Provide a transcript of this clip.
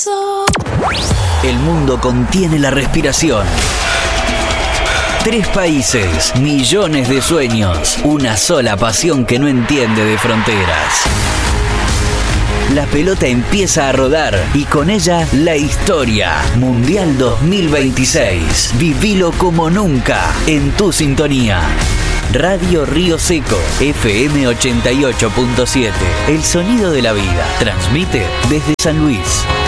El mundo contiene la respiración. 3 países, millones de sueños, una sola pasión que no entiende de fronteras. La pelota empieza a rodar y con ella la historia. Mundial 2026. Vivilo como nunca en tu sintonía. Radio Río Seco, FM 88.7. El sonido de la vida. Transmite desde San Luis.